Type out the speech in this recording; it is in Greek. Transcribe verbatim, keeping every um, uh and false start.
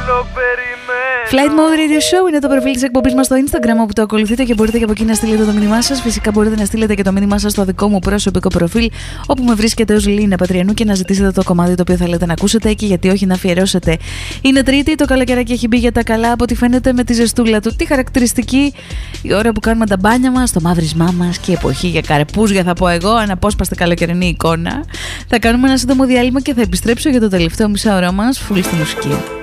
Flight Mode Radio Show είναι το προφίλ της εκπομπής μας στο Instagram, όπου το ακολουθείτε και μπορείτε και από εκεί να στείλετε το μήνυμά σας. Φυσικά μπορείτε να στείλετε και το μήνυμά σας στο δικό μου προσωπικό προφίλ, όπου με βρίσκεται ως Λίνα Πατριανού, και να ζητήσετε το κομμάτι το οποίο θέλετε να ακούσετε, και γιατί όχι να αφιερώσετε. Είναι Τρίτη, το καλοκαιράκι έχει μπει για τα καλά, από ό,τι φαίνεται, με τη ζεστούλα του. Τι χαρακτηριστική η ώρα που κάνουμε τα μπάνια μας, το μαύρισμά μας και η εποχή για καρπούζια, θα πω εγώ, αναπόσπαστη καλοκαιρινή εικόνα. Θα κάνουμε ένα σύντομο διάλειμμα και θα επιστρέψω για το τελευταίο μισάωρο μας, φουλ στη μουσική.